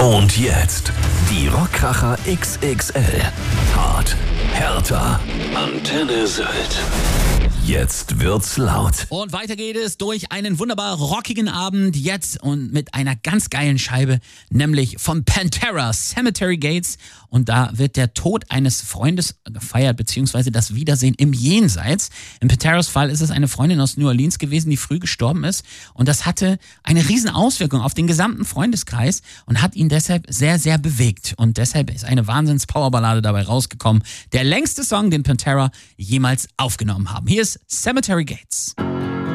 Und jetzt die Rockkracher XXL. Hart, härter, Antenne Sylt. Jetzt wird's laut. Und weiter geht es durch einen wunderbar rockigen Abend jetzt und mit einer ganz geilen Scheibe, nämlich von Pantera, Cemetery Gates. Und da wird der Tod eines Freundes gefeiert, beziehungsweise das Wiedersehen im Jenseits. In Panteras Fall ist es eine Freundin aus New Orleans gewesen, die früh gestorben ist. Und das hatte eine riesen Auswirkung auf den gesamten Freundeskreis und hat ihn deshalb sehr, sehr bewegt. Und deshalb ist eine Wahnsinns-Powerballade dabei rausgekommen. Der längste Song, den Pantera jemals aufgenommen haben. Hier ist Cemetery Gates.